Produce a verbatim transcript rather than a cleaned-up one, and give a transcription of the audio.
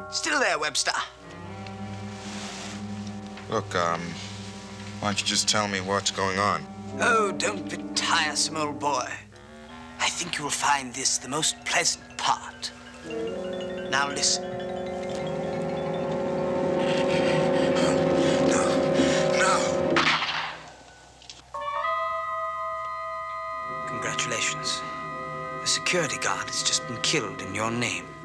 Still there, Webster? Look, um, why don't you just tell me what's going on? Oh, don't be tiresome, old boy. I think you will find this the most pleasant part. Now listen. No, no. Congratulations. The security guard has just been killed in your name.